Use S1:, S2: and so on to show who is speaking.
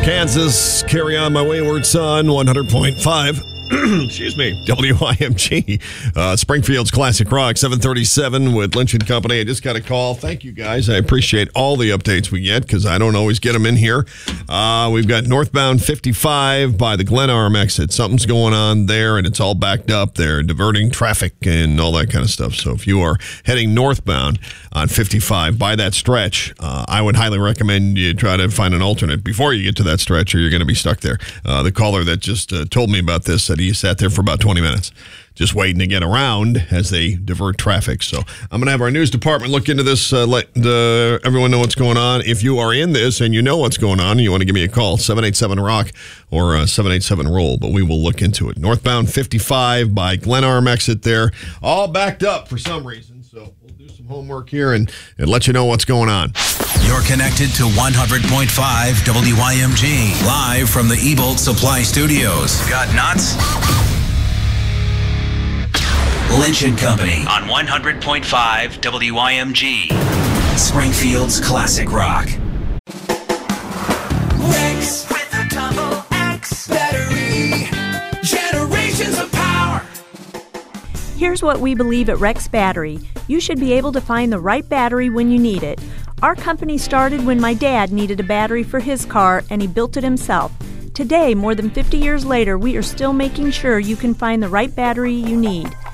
S1: Kansas. Carry on, my wayward son. 100.5. Excuse me, WIMG, Springfield's Classic Rock, 737 with Lynch & Company. I just got a call. Thank you, guys. I appreciate all the updates we get because I don't always get them in here. We've got northbound 55 by the Glenarm exit. Something's going on there, and it's all backed up. They're diverting traffic and all that kind of stuff. So if you are heading northbound on 55 by that stretch, I would highly recommend you try to find an alternate before you get to that stretch, or you're going to be stuck there. The caller that just told me about this said he sat there for about 20 minutes just waiting to get around as they divert traffic. So I'm going to have our news department look into this, let everyone know what's going on. If you are in this and you know what's going on and you want to give me a call, 787-ROCK or 787-ROLL, but we will look into it. Northbound 55 by Glenarm exit there, all backed up for some reason. So we'll do some homework here and let you know what's going on.
S2: You're connected to 100.5 WIMG, live from the Ebolt Supply Studios. Got nuts? Lynch & Company on 100.5 WIMG, Springfield's Classic Rock.
S3: Rex with a double X battery, generations of power.
S4: Here's what we believe at Rex Battery. You should be able to find the right battery when you need it. Our company started when my dad needed a battery for his car, and he built it himself. Today, more than 50 years later, we are still making sure you can find the right battery you need.